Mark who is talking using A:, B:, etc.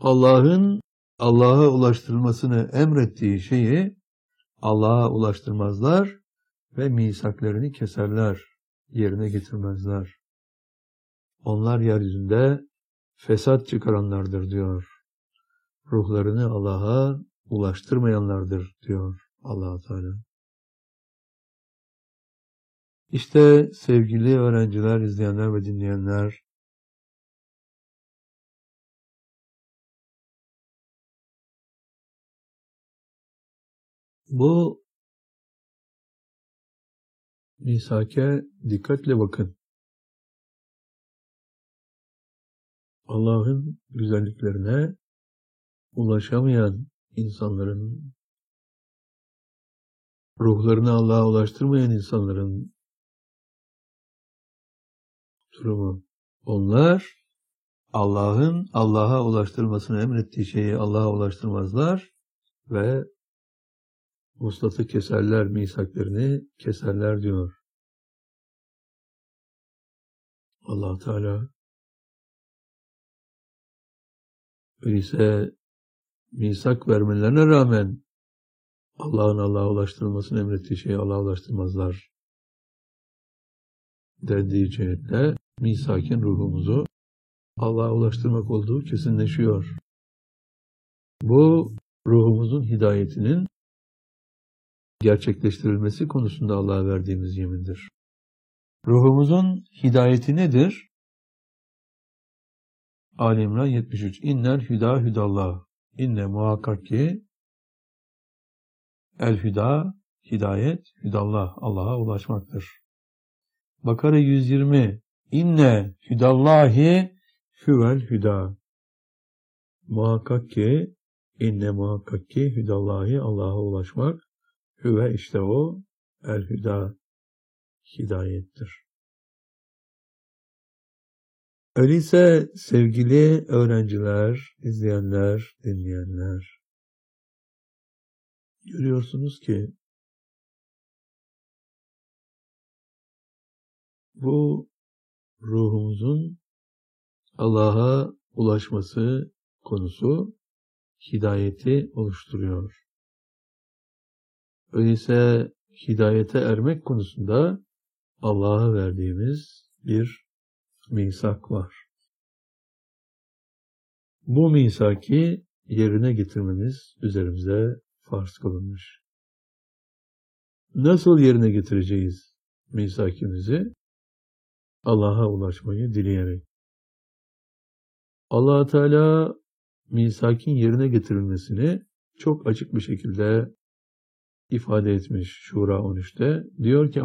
A: Allah'ın Allah'a ulaştırılmasını emrettiği şeyi Allah'a ulaştırmazlar ve misaklarını keserler, yerine getirmezler. Onlar yeryüzünde fesat çıkaranlardır diyor. Ruhlarını Allah'a ulaştırmayanlardır diyor Allah-u Teala. İşte sevgili öğrenciler, izleyenler ve dinleyenler, bu misake dikkatle bakın. Allah'ın güzelliklerine ulaşamayan insanların, ruhlarını Allah'a ulaştırmayan insanların durumu. Onlar Allah'ın Allah'a ulaştırmasını emrettiği şeyi Allah'a ulaştırmazlar ve vuslatı keserler, misaklarını keserler diyor Allah Teala. Öyleyse misak vermelerine rağmen Allah'ın Allah'a ulaştırılmasını emrettiği şeyi Allah'a ulaştırmazlar dediği cihetle misakin ruhumuzu Allah'a ulaştırmak olduğu kesinleşiyor. Bu ruhumuzun hidayetinin gerçekleştirilmesi konusunda Allah'a verdiğimiz yemindir. Ruhumuzun hidayeti nedir? Ali İmran 73. İnnel hüda hüdallah. İnne muhakkak ki el hüda, hidayet, hüdallah, Allah'a ulaşmaktır. Bakara 120. İnne hüdallahi hüvel hüda. Muhakkak ki, inne muhakkak ki hüdallahi, Allah'a ulaşmak, hüve işte o, el hüda, hidayettir. Öyleyse sevgili öğrenciler, izleyenler, dinleyenler, görüyorsunuz ki bu ruhumuzun Allah'a ulaşması konusu hidayeti oluşturuyor. Öyleyse hidayete ermek konusunda Allah'a verdiğimiz bir misak var. Bu misaki yerine getirmemiz üzerimize farz kılınmış. Nasıl yerine getireceğiz misakimizi? Allah'a ulaşmayı dileyerek. Allah Teala misakin yerine getirilmesini çok açık bir şekilde ifade etmiş Şura 13'te. Diyor ki